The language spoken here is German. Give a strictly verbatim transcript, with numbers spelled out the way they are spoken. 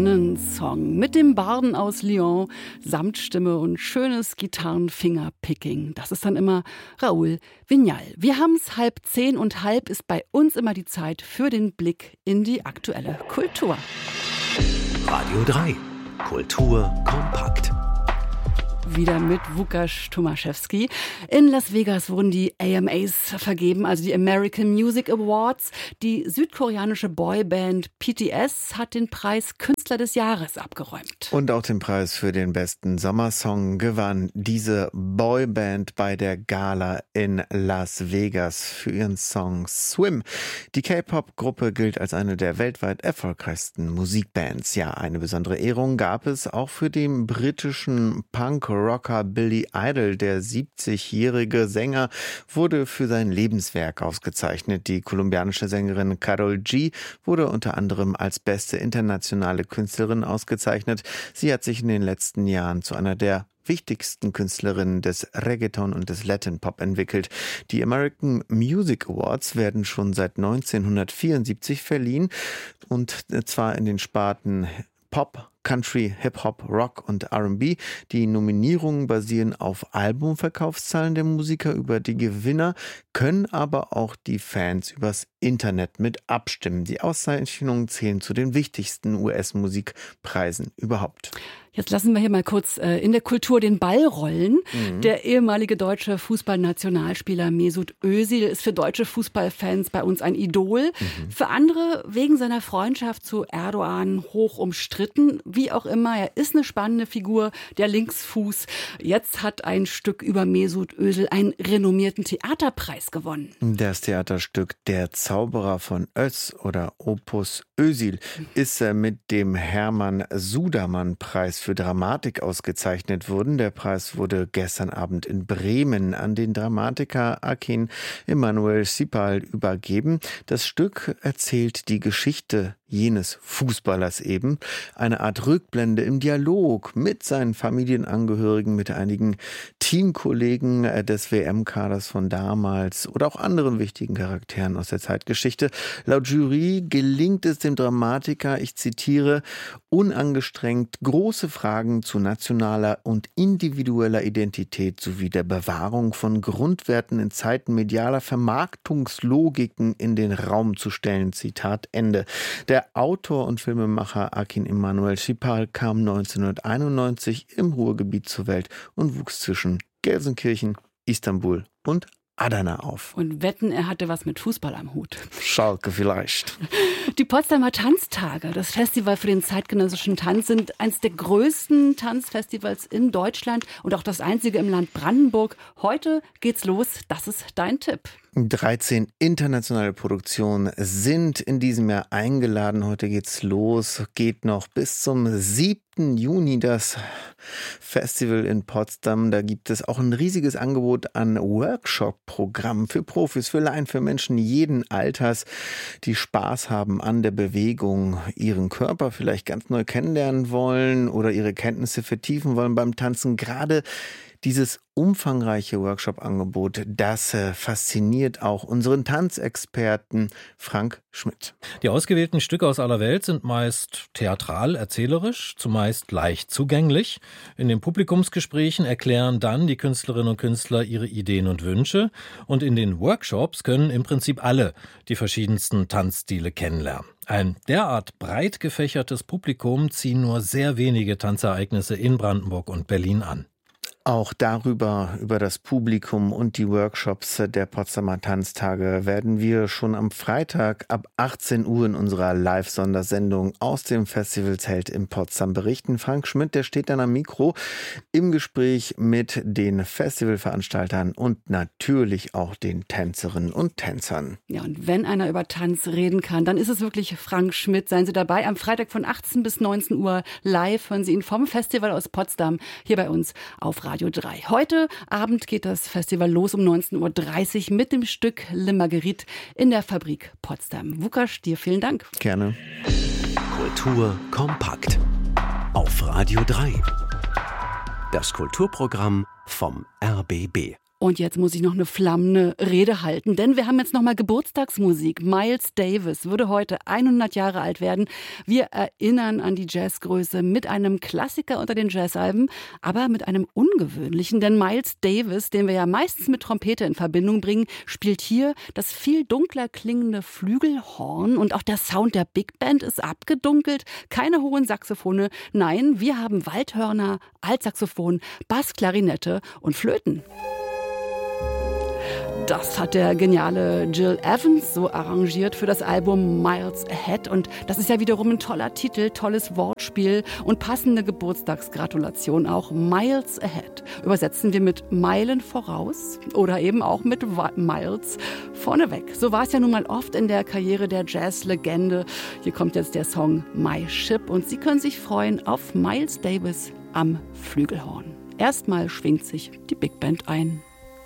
Tannensong mit dem Barden aus Lyon, Samtstimme und schönes Gitarrenfingerpicking. Das ist dann immer Raoul Vignal. Wir haben es halb zehn und halb ist bei uns immer die Zeit für den Blick in die aktuelle Kultur. Radio drei. Kultur kompakt. Wieder mit Łukasz Tomaszewski. In Las Vegas wurden die A M As vergeben, also die American Music Awards. Die südkoreanische Boyband P T S hat den Preis Künstler des Jahres abgeräumt. Und auch den Preis für den besten Sommersong gewann diese Boyband bei der Gala in Las Vegas für ihren Song Swim. Die K-Pop-Gruppe gilt als eine der weltweit erfolgreichsten Musikbands. Ja, eine besondere Ehrung gab es auch für den britischen Punk Rocker Billy Idol. Der siebzigjährige Sänger wurde für sein Lebenswerk ausgezeichnet. Die kolumbianische Sängerin Karol G wurde unter anderem als beste internationale Künstlerin ausgezeichnet. Sie hat sich in den letzten Jahren zu einer der wichtigsten Künstlerinnen des Reggaeton und des Latin Pop entwickelt. Die American Music Awards werden schon seit neunzehnhundertvierundsiebzig verliehen, und zwar in den Sparten Pop, Country, Hip-Hop, Rock und R and B. Die Nominierungen basieren auf Albumverkaufszahlen der Musiker. Über die Gewinner können aber auch die Fans übers Internet mit abstimmen. Die Auszeichnungen zählen zu den wichtigsten U S-Musikpreisen überhaupt. Jetzt lassen wir hier mal kurz äh, in der Kultur den Ball rollen. Mhm. Der ehemalige deutsche Fußballnationalspieler Mesut Özil ist für deutsche Fußballfans bei uns ein Idol. Mhm. Für andere wegen seiner Freundschaft zu Erdogan hoch umstritten. Wie auch immer, er ist eine spannende Figur, der Linksfuß. Jetzt hat ein Stück über Mesut Özil einen renommierten Theaterpreis gewonnen. Das Theaterstück Der Zauberer von Öz oder Opus Özil ist mit dem Hermann Sudermann-Preis für Dramatik ausgezeichnet worden. Der Preis wurde gestern Abend in Bremen an den Dramatiker Akin Emanuel Sipal übergeben. Das Stück erzählt die Geschichte jenes Fußballers eben. Eine Art Rückblende im Dialog mit seinen Familienangehörigen, mit einigen Teamkollegen des W M-Kaders von damals oder auch anderen wichtigen Charakteren aus der Zeitgeschichte. Laut Jury gelingt es dem Dramatiker, ich zitiere, unangestrengt große Fragen zu nationaler und individueller Identität sowie der Bewahrung von Grundwerten in Zeiten medialer Vermarktungslogiken in den Raum zu stellen. Zitat Ende. Der Autor und Filmemacher Akin Emanuel Sipal kam neunzehnhunderteinundneunzig im Ruhrgebiet zur Welt und wuchs zwischen Gelsenkirchen, Istanbul und Adana auf. Und wetten, er hatte was mit Fußball am Hut. Schalke vielleicht. Die Potsdamer Tanztage, das Festival für den zeitgenössischen Tanz, sind eines der größten Tanzfestivals in Deutschland und auch das einzige im Land Brandenburg. Heute geht's los. Das ist dein Tipp. dreizehn internationale Produktionen sind in diesem Jahr eingeladen. Heute geht's los, geht noch bis zum siebten Juni das Festival in Potsdam. Da gibt es auch ein riesiges Angebot an Workshop-Programmen für Profis, für Laien, für Menschen jeden Alters, die Spaß haben an der Bewegung, ihren Körper vielleicht ganz neu kennenlernen wollen oder ihre Kenntnisse vertiefen wollen beim Tanzen. Gerade dieses umfangreiche Workshop-Angebot, das äh, fasziniert auch unseren Tanzexperten Frank Schmidt. Die ausgewählten Stücke aus aller Welt sind meist theatral, erzählerisch, zumeist leicht zugänglich. In den Publikumsgesprächen erklären dann die Künstlerinnen und Künstler ihre Ideen und Wünsche. Und in den Workshops können im Prinzip alle die verschiedensten Tanzstile kennenlernen. Ein derart breit gefächertes Publikum ziehen nur sehr wenige Tanzereignisse in Brandenburg und Berlin an. Auch darüber, über das Publikum und die Workshops der Potsdamer Tanztage werden wir schon am Freitag ab achtzehn Uhr in unserer Live-Sondersendung aus dem Festivalzelt in Potsdam berichten. Frank Schmidt, der steht dann am Mikro im Gespräch mit den Festivalveranstaltern und natürlich auch den Tänzerinnen und Tänzern. Ja, und wenn einer über Tanz reden kann, dann ist es wirklich Frank Schmidt. Seien Sie dabei am Freitag von achtzehn bis neunzehn Uhr live. Hören Sie ihn vom Festival aus Potsdam hier bei uns auf Radio drei. Heute Abend geht das Festival los um neunzehn Uhr dreißig mit dem Stück Le Marguerite in der Fabrik Potsdam. Łukasz, dir vielen Dank. Gerne. Kultur kompakt auf Radio drei. Das Kulturprogramm vom R B B. Und jetzt muss ich noch eine flammende Rede halten, denn wir haben jetzt noch mal Geburtstagsmusik. Miles Davis würde heute hundert Jahre alt werden. Wir erinnern an die Jazzgröße mit einem Klassiker unter den Jazzalben, aber mit einem ungewöhnlichen, denn Miles Davis, den wir ja meistens mit Trompete in Verbindung bringen, spielt hier das viel dunkler klingende Flügelhorn und auch der Sound der Big Band ist abgedunkelt. Keine hohen Saxophone, nein, wir haben Waldhörner, Altsaxophon, Bass, Klarinette und Flöten. Das hat der geniale Gil Evans so arrangiert für das Album Miles Ahead. Und das ist ja wiederum ein toller Titel, tolles Wortspiel und passende Geburtstagsgratulation auch. Miles Ahead übersetzen wir mit Meilen voraus oder eben auch mit Miles vorneweg. So war es ja nun mal oft in der Karriere der Jazz-Legende. Hier kommt jetzt der Song My Ship und Sie können sich freuen auf Miles Davis am Flügelhorn. Erstmal schwingt sich die Big Band ein.